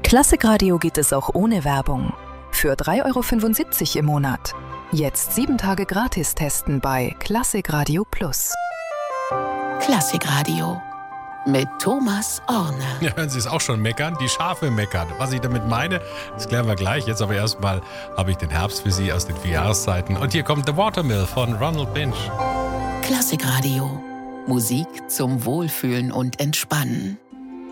Klassikradio geht es auch ohne Werbung. Für 3,75 € im Monat. Jetzt 7 Tage gratis testen bei Klassikradio Plus. Klassikradio mit Thomas Orne. Ja, hören Sie es auch schon meckern? Die Schafe meckern. Was ich damit meine, das klären wir gleich. Jetzt aber erstmal habe ich den Herbst für Sie aus den 4 Jahreszeiten. Und hier kommt The Watermill von Ronald Binch. Klassikradio. Musik zum Wohlfühlen und Entspannen.